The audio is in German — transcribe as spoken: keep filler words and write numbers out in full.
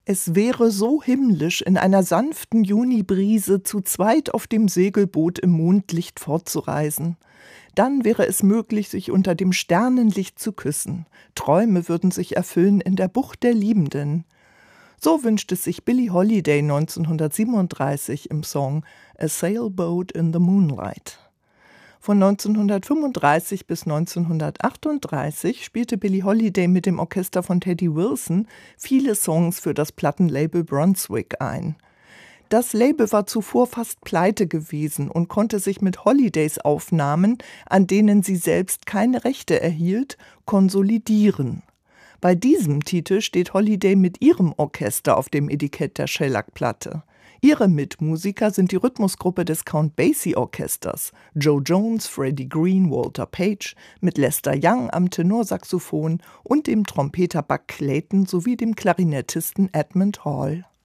Es wäre so himmlisch, in einer sanften Junibrise zu zweit auf dem Segelboot im Mondlicht fortzureisen. Dann wäre es möglich, sich unter dem Sternenlicht zu küssen. Träume würden sich erfüllen in der Bucht der Liebenden. So wünscht es sich Billie Holiday neunzehnhundertsiebenunddreißig im Song A Sailboat in the Moonlight. Von neunzehnhundertfünfunddreißig bis neunzehnhundertachtunddreißig spielte Billie Holiday mit dem Orchester von Teddy Wilson viele Songs für das Plattenlabel Brunswick ein. Das Label war zuvor fast pleite gewesen und konnte sich mit Holidays Aufnahmen, an denen sie selbst keine Rechte erhielt, konsolidieren. Bei diesem Titel steht Holiday mit ihrem Orchester auf dem Etikett der Shellac-Platte. Ihre Mitmusiker sind die Rhythmusgruppe des Count Basie Orchesters, Joe Jones, Freddie Green, Walter Page, mit Lester Young am Tenorsaxophon und dem Trompeter Buck Clayton sowie dem Klarinettisten Edmund Hall.